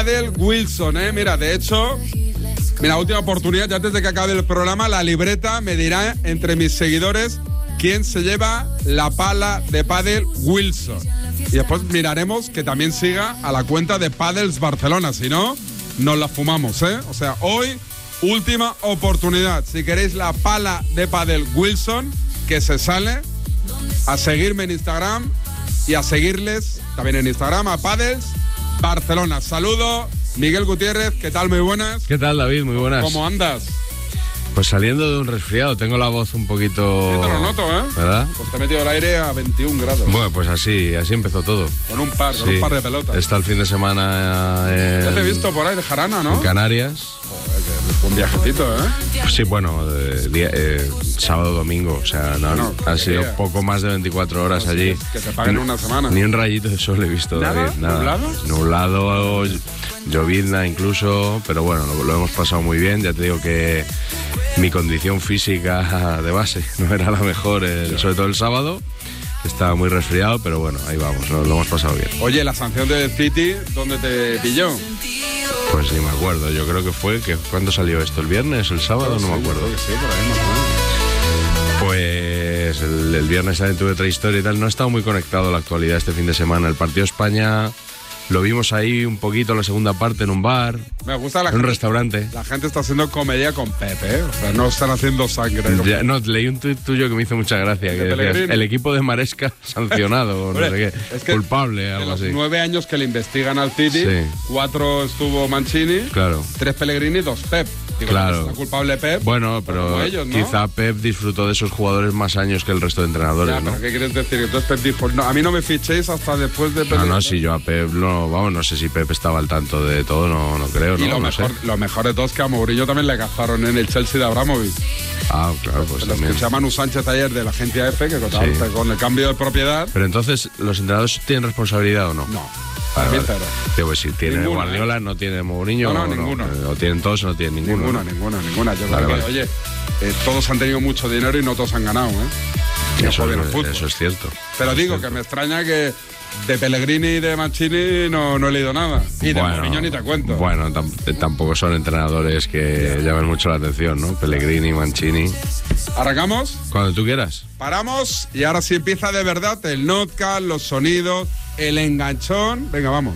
Padel Wilson, Mira, de hecho, mira, última oportunidad, ya antes de que acabe el programa, la libreta me dirá entre mis seguidores quién se lleva la pala de Padel Wilson. Y después miraremos que también siga a la cuenta de Padels Barcelona, si no, nos la fumamos, O sea, hoy, última oportunidad. Si queréis la pala de Padel Wilson, que se sale, a seguirme en Instagram y a seguirles también en Instagram a Padels Barcelona. Saludo, Miguel Gutiérrez, ¿qué tal? Muy buenas. ¿Qué tal, David? Muy buenas. ¿Cómo andas? Pues saliendo de un resfriado, tengo la voz un poquito... Sí, te lo noto, ¿verdad? Pues te he metido el aire a 21 grados. Bueno, pues así empezó todo. Con un par de pelotas. Está el fin de semana... Ya te he visto por ahí de jarana, ¿no? En Canarias. Joder, que un viajecito, Sí, bueno, sábado, domingo, o sea, han sido poco más de 24 horas allí. Que te paguen una semana. Ni un rayito de sol he visto, ¿Nada? David. Nada. ¿Nublado? Nublado, llovizna incluso, pero bueno, lo hemos pasado muy bien. Ya te digo que mi condición física de base no era la mejor, sobre todo el sábado. Estaba muy resfriado, pero bueno, ahí vamos, lo hemos pasado bien. Oye, la sanción del City, ¿dónde te pilló? Pues ni me acuerdo, yo creo que fue, ¿cuándo salió esto? ¿El viernes, el sábado? No me acuerdo. Creo que sí, por ahí más o menos. Pues el viernes también tuve otra historia y tal. No he estado muy conectado a la actualidad este fin de semana. El partido de España lo vimos ahí un poquito en la segunda parte en un bar. Me gusta en un restaurante. La gente está haciendo comedia con Pepe, O sea, no están haciendo sangre. Ya, no, leí un tuit tuyo que me hizo mucha gracia. Que decías, el equipo de Maresca sancionado, o no sé qué, es que culpable, algo así. 9 años que le investigan al City, 4 estuvo Mancini, claro, 3 Pellegrini, 2 Pep. Digo, claro. ¿está culpable Pep? Bueno, pero ellos, ¿no? Quizá Pep disfrutó de esos jugadores más años que el resto de entrenadores, ya, ¿no? ¿Pero qué quieres decir? Entonces Pep dijo, no, a mí no me fichéis hasta después de... No, si yo a Pep, no sé si Pep estaba al tanto de todo, no creo, y ¿no? lo mejor de todo es que a Mourinho también le cazaron en el Chelsea de Abramovich. Ah, claro, pues los también. Escuché a Manu Sánchez ayer de la agencia EFE que con el cambio de propiedad... Pero entonces, ¿los entrenadores tienen responsabilidad o no? No. Vale. Pues si tiene ninguna, Guardiola, no tiene Mourinho. No, ninguno. O tienen todos o no tienen ninguno. Ninguna. Yo creo que, oye, todos han tenido mucho dinero y no todos han ganado, Eso es cierto. Pero digo que me extraña que de Pellegrini y de Mancini no he leído nada. Y de Mourinho ni te cuento. Bueno, tampoco son entrenadores que llamen mucho la atención, ¿no? Pellegrini, Mancini. ¿Arrancamos? Cuando tú quieras. Paramos y ahora sí empieza de verdad el notcast, los sonidos, el enganchón. Venga, vamos.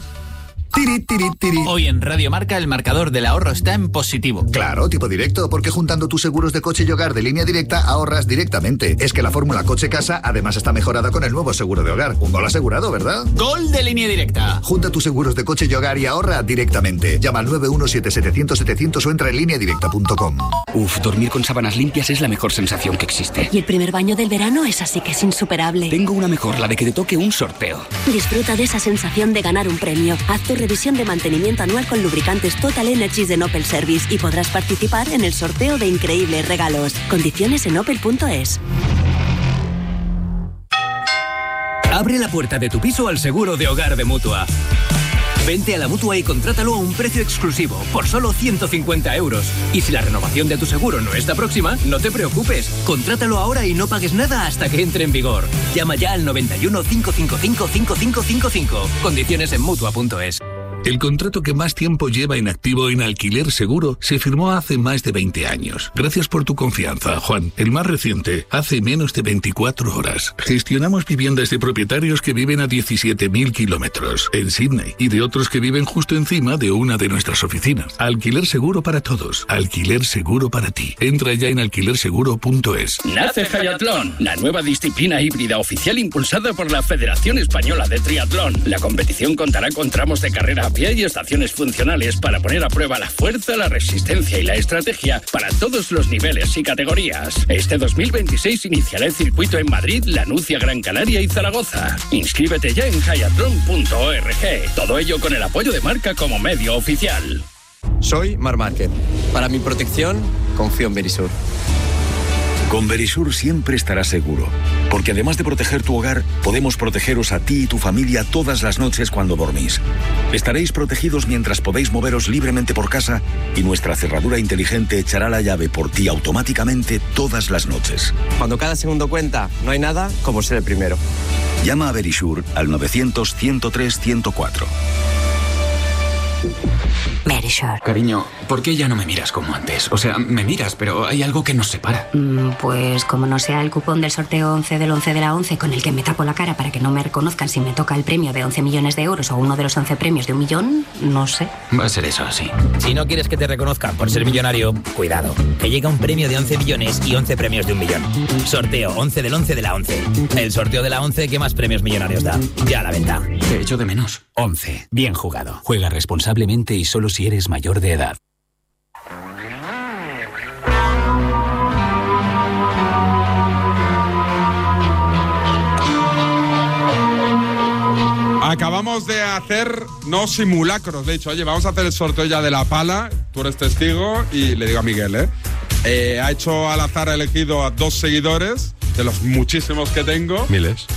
Hoy en Radio Marca el marcador del ahorro está en positivo. Claro, tipo directo, porque juntando tus seguros de coche y hogar de Línea Directa ahorras directamente. Es que la fórmula coche-casa además está mejorada con el nuevo seguro de hogar. Un gol asegurado, ¿verdad? ¡Gol de Línea Directa! Junta tus seguros de coche y hogar y ahorra directamente. Llama al 917-700-700 o entra en lineadirecta.com. Dormir con sábanas limpias es la mejor sensación que existe. Y el primer baño del verano es así que es insuperable. Tengo una mejor, la de que te toque un sorteo. Disfruta de esa sensación de ganar un premio. Haz tu revisión de mantenimiento anual con lubricantes Total Energies de Opel Service y podrás participar en el sorteo de increíbles regalos. Condiciones en opel.es. Abre la puerta de tu piso al seguro de hogar de Mutua. Vente a la Mutua y contrátalo a un precio exclusivo, por solo 150 euros. Y si la renovación de tu seguro no está próxima, no te preocupes. Contrátalo ahora y no pagues nada hasta que entre en vigor. Llama ya al 91 555 5555. Condiciones en Mutua.es. El contrato que más tiempo lleva en activo en Alquiler Seguro se firmó hace más de 20 años. Gracias por tu confianza, Juan. El más reciente, hace menos de 24 horas. Gestionamos viviendas de propietarios que viven a 17.000 kilómetros en Sydney y de otros que viven justo encima de una de nuestras oficinas. Alquiler Seguro para todos. Alquiler Seguro para ti. Entra ya en alquilerseguro.es. Nace Hayatlón, la nueva disciplina híbrida oficial impulsada por la Federación Española de Triatlón. La competición contará con tramos de carrera a pie y estaciones funcionales para poner a prueba la fuerza, la resistencia y la estrategia para todos los niveles y categorías. Este 2026 iniciará el circuito en Madrid, La Nucia, Gran Canaria y Zaragoza. Inscríbete ya en hayatlon.org. Todo ello con el apoyo de Marca como medio oficial. Soy Marc Márquez. Para mi protección, confío en Verisur. Con Verisur siempre estarás seguro, porque además de proteger tu hogar, podemos protegeros a ti y tu familia todas las noches cuando dormís. Estaréis protegidos mientras podéis moveros libremente por casa y nuestra cerradura inteligente echará la llave por ti automáticamente todas las noches. Cuando cada segundo cuenta, no hay nada como ser el primero. Llama a Verisur al 900 103 104. Verisure. Cariño, ¿por qué ya no me miras como antes? O sea, me miras, pero hay algo que nos separa. Pues como no sea el cupón del sorteo 11 del 11 de la 11 con el que me tapo la cara para que no me reconozcan si me toca el premio de 11 millones de euros o uno de los 11 premios de 1 millón, no sé. Va a ser eso, sí. Si no quieres que te reconozcan por ser millonario, cuidado, que llega un premio de 11 millones y 11 premios de 1 millón. Sorteo 11 del 11 de la 11. El sorteo de la 11 que más premios millonarios da. Ya a la venta. Te echo de menos. 11. Bien jugado. Juega responsablemente y solo si eres mayor de edad. Acabamos de hacer, no simulacros, de hecho, oye, vamos a hacer el sorteo ya de la pala, tú eres testigo, y le digo a Miguel, ha hecho al azar, ha elegido a 2 seguidores, de los muchísimos que tengo. Miles,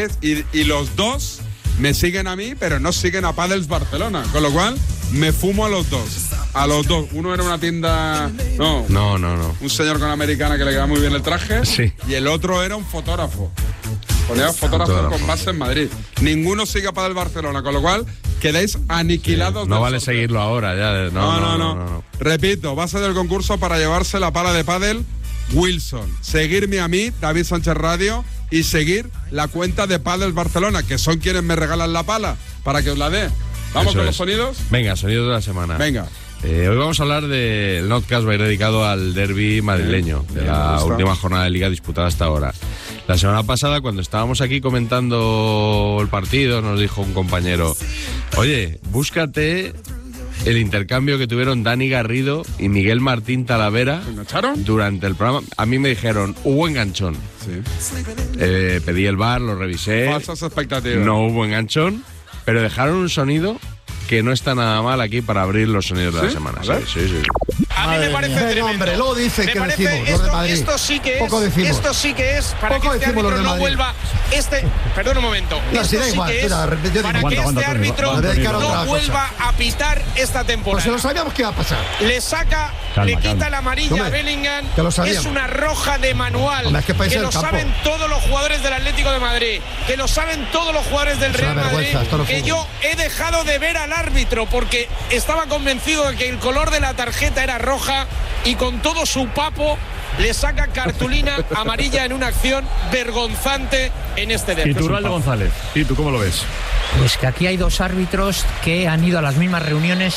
y los 2 me siguen a mí, pero no siguen a Padels Barcelona, con lo cual me fumo a los 2. A los 2. Uno era una tienda... No. Un señor con americana que le queda muy bien el traje. Sí. Y el otro era un fotógrafo. Ponía fotógrafo con base en Madrid. Ninguno sigue a Padel Barcelona, con lo cual quedáis aniquilados. Sí, no vale seguirlo ahora ya. No. Repito, base del concurso para llevarse la pala de pádel Wilson. Seguirme a mí, David Sánchez Radio, y seguir la cuenta de Padel Barcelona, que son quienes me regalan la pala, para que os la dé. ¿Vamos Eso con es. los sonidos? Venga, sonidos de la semana. Venga. Hoy vamos a hablar del Notcast, va a ir dedicado al derbi madrileño, de la última jornada de Liga disputada hasta ahora. La semana pasada, cuando estábamos aquí comentando el partido, nos dijo un compañero, oye, búscate el intercambio que tuvieron Dani Garrido y Miguel Martín Talavera durante el programa. A mí me dijeron, hubo enganchón. Sí. Pedí el VAR, lo revisé. Falsas expectativas. No hubo enganchón, pero dejaron un sonido que no está nada mal aquí para abrir los sonidos de la semana. Sí. A mí me parece tremendo. Hombre, luego dicen que parece decimos, los de Madrid. Esto sí que Poco es. decimos. Esto sí que es para Poco que este decimos los árbitro de no Madrid. vuelva. Perdón un momento. No, Esto si da sí igual, que es espera, yo para digo, que este árbitro no vuelva a pitar esta temporada. Pues se lo sabíamos que iba a pasar. Le saca, le quita la amarilla a Bellingham. que lo sabíamos. Es una roja de manual. Hombre, es que lo saben todos los jugadores del Atlético de Madrid. Que lo saben todos los jugadores del Real Madrid. Que yo he dejado de ver al árbitro porque estaba convencido de que el color de la tarjeta era roja y con todo su papo le saca cartulina amarilla en una acción vergonzante en este derbi. Y tú, Raldo González, ¿y tú cómo lo ves? Pues que aquí hay 2 árbitros que han ido a las mismas reuniones,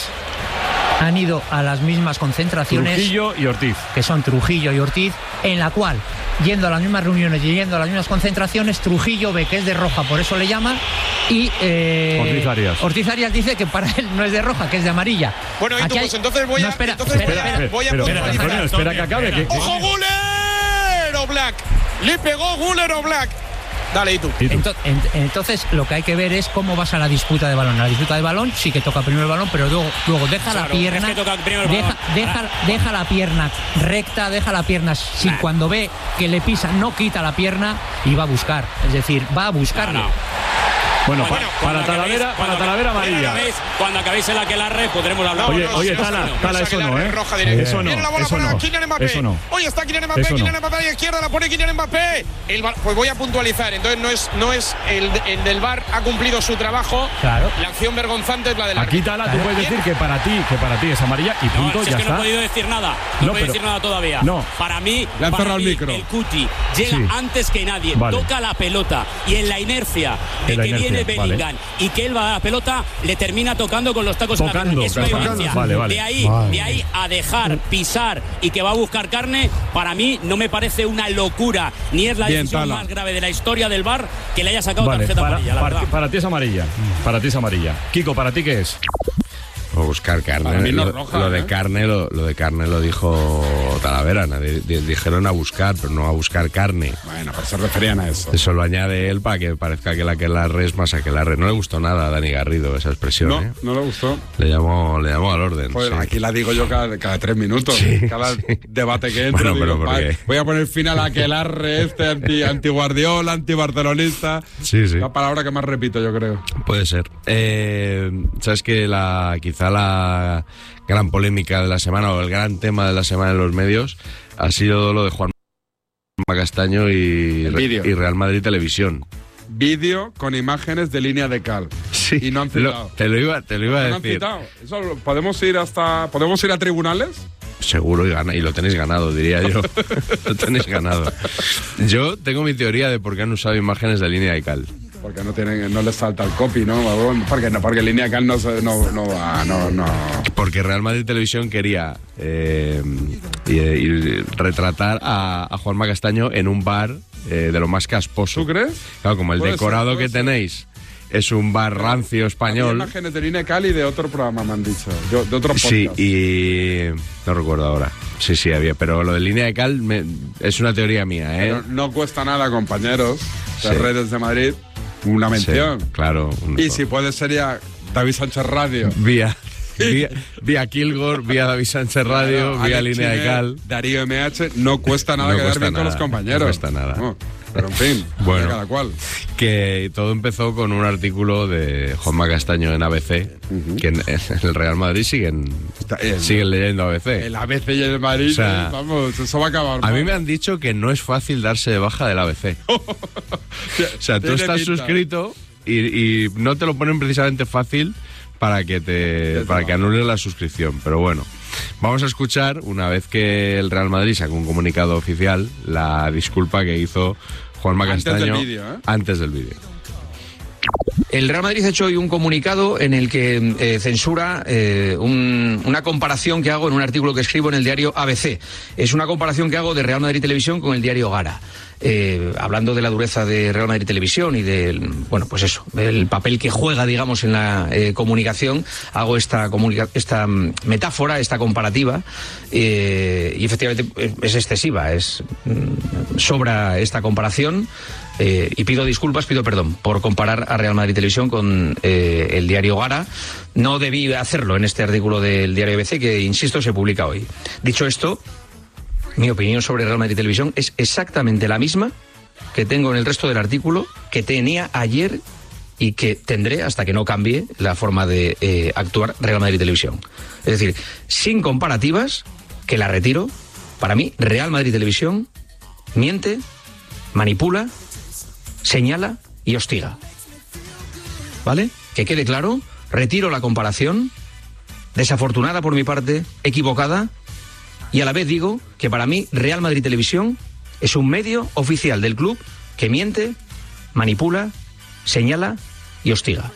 han ido a las mismas concentraciones. Trujillo y Ortiz. Que son Trujillo y Ortiz, en la cual, yendo a las mismas reuniones y yendo a las mismas concentraciones, Trujillo ve que es de roja, por eso le llama, y Ortiz Arias dice que para él no es de roja, que es de amarilla. Bueno, y tú, pues entonces voy a... Espera, Espera que acabe. ¡Ojo, Guller o Black! Le pegó Guller o Black. Dale, ¿y tú? Entonces, lo que hay que ver es cómo vas a la disputa de balón. La disputa de balón sí que toca primero el balón, pero luego deja la pierna. Deja la pierna recta, deja la pierna. Si cuando ve que le pisa, no quita la pierna y va a buscar. Es decir, va a buscarlo. Bueno, para Talavera amarilla. Cuando acabéis el aquelarre podremos hablar. Oye, Tala, eso no, ¿eh? Eso no, Viene la bola eso para no. Kylian Mbappé. Eso no. Hoy está Kylian Mbappé, Kylian Mbappé a la izquierda, la pone Kylian Mbappé. Pues voy a puntualizar, entonces no es el del VAR ha cumplido su trabajo. Claro. La acción vergonzante es la de la... Aquí, Tala, tú puedes decir que para ti es amarilla y punto, ya está. No he podido decir nada. No he podido decir nada todavía. No. Para mí, el Cuti llega antes que nadie, toca la pelota y en la inercia de que viene Bellingham y que él va a la pelota, le termina tocando con los tacos en la pelota. Es una evidencia. De ahí a dejar pisar y que va a buscar carne, para mí no me parece una locura, ni es la decisión más grave de la historia del VAR que le haya sacado tarjeta amarilla, la verdad. Para ti es amarilla. Para ti es amarilla. Kiko, ¿para ti qué es? O buscar carne. Lo de carne lo dijo Talavera. Dijeron a buscar, pero no a buscar carne. Bueno, pues se referían a eso. Eso lo añade él para que parezca que el aquelarre es más aquelarre. No le gustó nada a Dani Garrido esa expresión. No le gustó. Le llamó al orden. Pues aquí la digo yo cada 3 minutos. Cada debate que entre. Bueno, voy a poner fin al aquelarre anti-Guardiola, anti-barcelonista. Sí. La palabra que más repito, yo creo. Puede ser. Sabes que quizá la gran polémica de la semana o el gran tema de la semana en los medios ha sido lo de Juanma Castaño y Real Madrid Televisión. Vídeo con imágenes de línea de cal. y no han citado. Te lo iba a ¿No decir. han citado? ¿Podemos ir a tribunales? Seguro y lo tenéis ganado, diría yo. Lo tenéis ganado. Yo tengo mi teoría de por qué han usado imágenes de Línea de Cal. Porque no les falta el copy, ¿no? Porque Línea de Cal no va. Porque Real Madrid Televisión quería retratar a Juanma Castaño en un bar de lo más casposo. ¿Tú crees? Claro, como el decorado que tenéis es un bar rancio español. Hay imágenes de Línea de Cal y de otro programa, me han dicho. De otro podcast. Sí, y no recuerdo ahora. Sí, había. Pero lo de Línea de Cal es una teoría mía, ¿eh? Pero no cuesta nada, compañeros de Redes de Madrid, una mención. Sí, claro. Y si puede sería David Sánchez Radio. Vía Kilgore, vía David Sánchez Radio, vía Línea de Cal. Darío MH, no cuesta nada quedar bien con los compañeros. No cuesta nada. No, pero en fin, bueno, cada cual. Que todo empezó con un artículo de Juanma Castaño en ABC, que en el Real Madrid siguen leyendo ABC. El ABC y el Madrid, vamos, eso va a acabar. A mí me han dicho que no es fácil darse de baja del ABC. O sea, tú estás suscrito y no te lo ponen precisamente fácil para que anules la suscripción, pero bueno, vamos a escuchar, una vez que el Real Madrid sacó un comunicado oficial, la disculpa que hizo Juanma Castaño antes del vídeo. El Real Madrid ha hecho hoy un comunicado en el que censura una comparación que hago en un artículo que escribo en el diario ABC. Es una comparación que hago de Real Madrid Televisión con el diario Gara. Hablando de la dureza de Real Madrid Televisión y del, el papel que juega, digamos, en la comunicación, hago esta metáfora, esta comparativa, y efectivamente es excesiva, sobra esta comparación. Y pido perdón, por comparar a Real Madrid Televisión con el diario Gara. No debí hacerlo en este artículo del diario ABC, que, insisto, se publica hoy. Dicho esto, mi opinión sobre Real Madrid Televisión es exactamente la misma que tengo en el resto del artículo, que tenía ayer y que tendré hasta que no cambie la forma de actuar Real Madrid Televisión. Es decir, sin comparativas, que la retiro. Para mí, Real Madrid Televisión miente, manipula, señala y hostiga. ¿Vale? Que quede claro, retiro la comparación, desafortunada por mi parte, equivocada, y a la vez digo que para mí Real Madrid Televisión es un medio oficial del club que miente, manipula, señala y hostiga.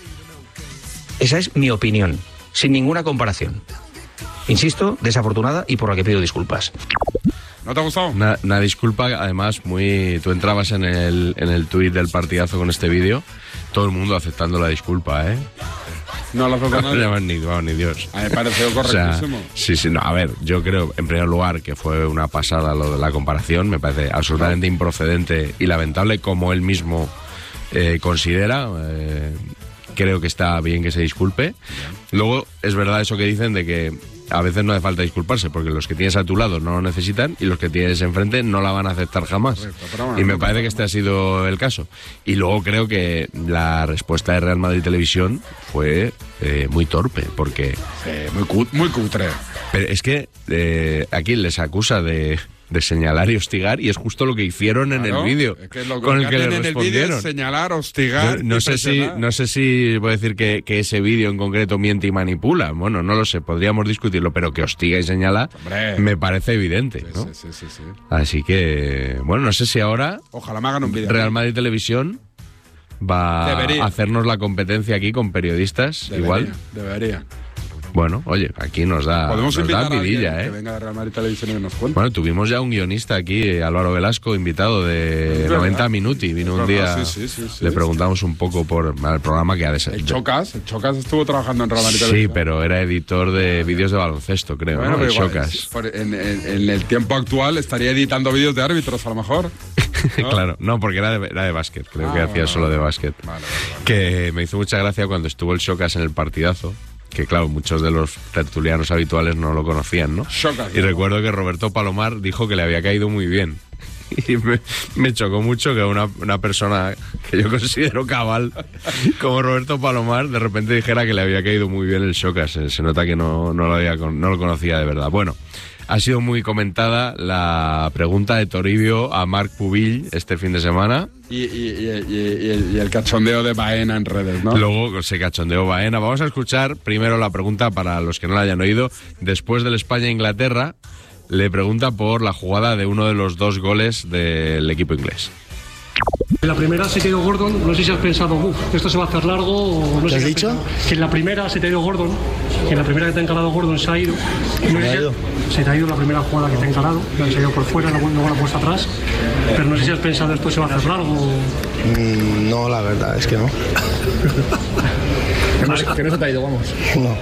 Esa es mi opinión, sin ninguna comparación. Insisto, desafortunada y por la que pido disculpas. ¿No te ha gustado? Una disculpa, además, tú entrabas en el tuit del partidazo con este vídeo, todo el mundo aceptando la disculpa, ¿eh? No lo acepta nadie. Ni Dios. A mí me pareció correctísimo. Sí, no, a ver, yo creo, en primer lugar, que fue una pasada lo de la comparación, me parece absolutamente improcedente y lamentable, como él mismo considera. Creo que está bien que se disculpe. Luego, es verdad eso que dicen de que a veces no hace falta disculparse, porque los que tienes a tu lado no lo necesitan y los que tienes enfrente no la van a aceptar jamás. Correcto, y me parece que este ha sido el caso. Y luego creo que la respuesta de Real Madrid Televisión fue muy torpe, porque... muy cutre. Pero es que aquí les acusa de señalar y hostigar, y es justo lo que hicieron en el vídeo, con el que le respondieron. Es señalar, hostigar. No sé si voy a decir que ese vídeo en concreto miente y manipula. Bueno, no lo sé, podríamos discutirlo, pero que hostiga y señala, me parece evidente, ¿no? Sí. Así que, bueno, no sé si ahora ojalá me hagan un vídeo. Real Madrid Televisión va a hacernos la competencia aquí con periodistas. Debería. Bueno, oye, aquí nos da vidilla, que venga de Real Madrid Televisión y que nos cuente. Bueno, tuvimos ya un guionista aquí, Álvaro Velasco, invitado de 90 Minuti. Vino un día, le preguntamos un poco por el programa que ha de ser. El Chocas estuvo trabajando en Real Madrid Televisión. Sí, pero era editor de vídeos de baloncesto, creo, bueno, ¿no? El Chocas. En el tiempo actual estaría editando vídeos de árbitros, a lo mejor. ¿No? Claro, no, porque era de básquet, creo que hacía solo de básquet. Vale. Que me hizo mucha gracia cuando estuvo el Chocas en el partidazo. Que claro, muchos de los tertulianos habituales no lo conocían, ¿no? Y recuerdo que Roberto Palomar dijo que le había caído muy bien. Y me chocó mucho que una persona que yo considero cabal, como Roberto Palomar, de repente dijera que le había caído muy bien el Shocas. Se nota que no lo conocía de verdad. Bueno, ha sido muy comentada la pregunta de Toribio a Marc Pubill este fin de semana. Y el cachondeo de Baena en redes, ¿no? Luego se cachondeó Baena. Vamos a escuchar primero la pregunta para los que no la hayan oído. Después del España-Inglaterra, le pregunta por la jugada de uno de los 2 goles del equipo inglés. En la primera se te ha ido Gordon, no sé si has pensado, esto se va a hacer largo o no sé. ¿Qué has dicho? Que en la primera se te ha ido Gordon, que en la primera que te ha encarado Gordon se ha ido. Se te ha ido la primera jugada que te ha encarado, se ha ido por fuera, luego la puesta atrás. Pero no sé si has pensado esto se va a hacer largo. No, la verdad es que no. Que no se te ha ido, vamos. No.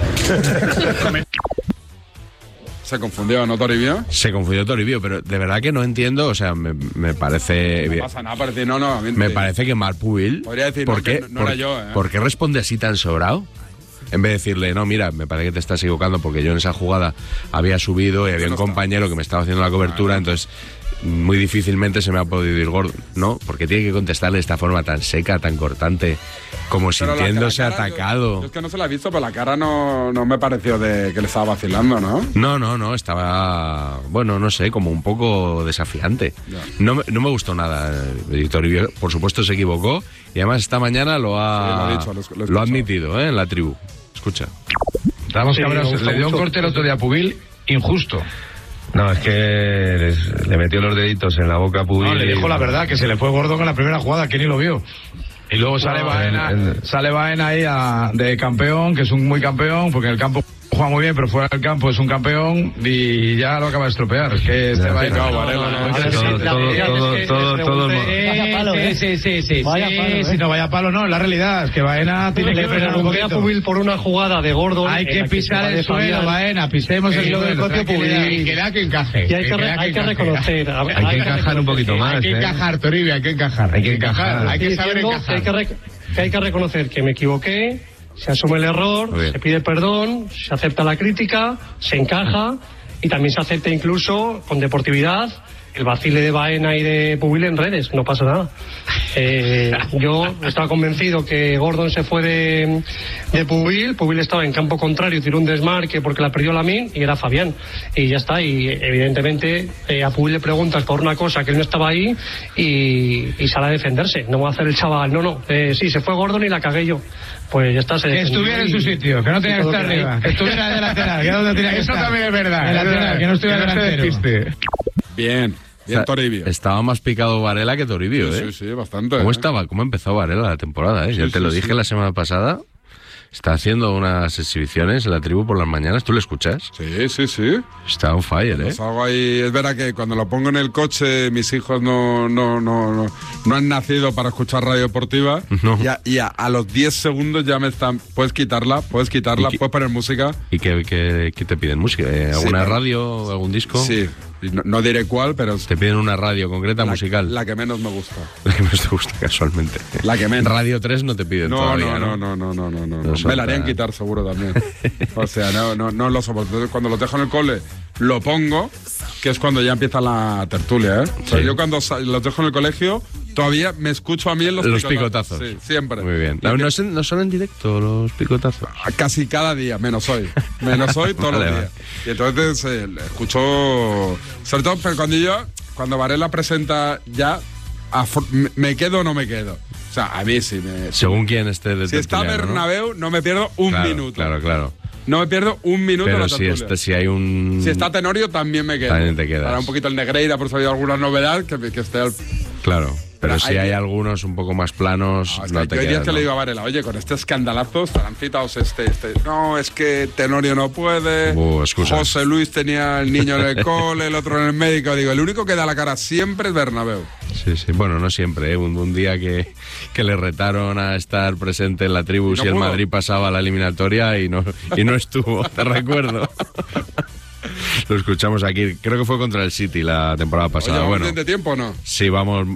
¿Se confundió, no, Toribio? Se confundió Toribio, pero de verdad que no entiendo, o sea, me parece... No pasa nada, parece, me parece que Marc Pubill... Podría decir, ¿por qué responde así tan sobrado? En vez de decirle, no, mira, me parece que te estás equivocando porque yo en esa jugada había subido y había un compañero que me estaba haciendo la cobertura, entonces muy difícilmente se me ha podido ir Gordon, ¿no? Porque tiene que contestarle de esta forma tan seca, tan cortante, como pero sintiéndose atacado. Yo es que no se la he visto, pero la cara no me pareció de que le estaba vacilando, ¿no? No, estaba, bueno, no sé, como un poco desafiante. No me gustó nada. Toribio, por supuesto, se equivocó y además esta mañana lo ha admitido, en la tribu. Escucha. Estábamos cabreados, le dio un corte el otro día a Pubill, injusto. No, es que le metió los deditos en la boca a Pubill. No, le dijo la verdad, que se le fue Gordon en la primera jugada, que ni lo vio. Y luego sale Baena ahí de campeón, que es un muy campeón, porque en el campo juega muy bien, pero fuera del campo es un campeón y ya lo acaba de estropear. Es que este Baena... Sí, no vaya palo, no, la realidad es que Baena tiene que frenar un poquito. Pubill por una jugada de Gordon. Hay que pisar el suelo, Baena, pisemos el suelo. Y que da que encaje. Y hay que reconocer. Hay que encajar un poquito más. Hay que encajar, Toribio, hay que encajar. Hay que saber encajar. Hay que reconocer que me equivoqué, se asume el error, se pide perdón, se acepta la crítica, se encaja y también se acepta incluso con deportividad el vacile de Baena y de Pubill en redes, no pasa nada. Yo estaba convencido que Gordon se fue de Pubill estaba en campo contrario, tiró un desmarque porque la perdió Lamine y era Fabián, y ya está. Y evidentemente a Pubill le preguntas por una cosa que él no estaba ahí y sale a defenderse. No va a hacer el chaval, sí, se fue Gordon y la cagué yo. Pues ya está. Que estuviera en su sitio, que no tenía que estar arriba, que estuviera de lateral, que no tenía que estar. Eso también es verdad. De lateral, que no estuviera delantero. Bien, Toribio. Estaba más picado Varela que Toribio, Sí, bastante. ¿Cómo empezó Varela la temporada, Ya te lo dije la semana pasada. Está haciendo unas exhibiciones en la tribu por las mañanas. ¿Tú lo escuchas? Sí. Está on fire, Algo ahí, es verdad que cuando lo pongo en el coche, mis hijos no han nacido para escuchar radio deportiva. No. Y a los 10 segundos ya me están... ¿Puedes quitarla? ¿Puedes poner música? ¿Y qué te piden? ¿Música? ¿Alguna radio? ¿Algún disco? Sí. No diré cuál, pero... Te piden una radio concreta, musical. La que menos me gusta. La que menos te gusta, casualmente. La que menos. Radio 3 no te piden todavía, No. Me la harían quitar seguro también. O sea, no lo soporto. Entonces, cuando lo dejo en el cole, lo pongo, que es cuando ya empieza la tertulia, O sea, yo cuando los dejo en el colegio, todavía me escucho a mí en los picotazos. Sí, siempre. Muy bien. ¿No son en directo los picotazos? Casi cada día, menos hoy todos los días. Y entonces escucho... Sobre todo, pero cuando Varela presenta ya, ¿me quedo o no me quedo? O sea, a mí sí me... Según quién esté de Si está Bernabéu, no me pierdo un minuto. Claro. No me pierdo un minuto. Pero la tertulia. Si hay un... Si está Tenorio, también me quedo. También te quedas. Para un poquito el Negreira, por si había alguna novedad, que esté al... Claro. Pero si hay algunos un poco más planos, no te quedas. Hay días que le digo a Varela, oye, con este escandalazo estarán citados No, es que Tenorio no puede. José Luis tenía el niño en el cole, el otro en el médico. Digo, el único que da la cara siempre es Bernabéu. Sí. Bueno, no siempre, Un día que le retaron a estar presente en la tribu si el Madrid pasaba la eliminatoria y no estuvo, te recuerdo. Lo escuchamos aquí, creo que fue contra el City la temporada pasada. Oye, ¿vamos bien de tiempo o no? Sí, vamos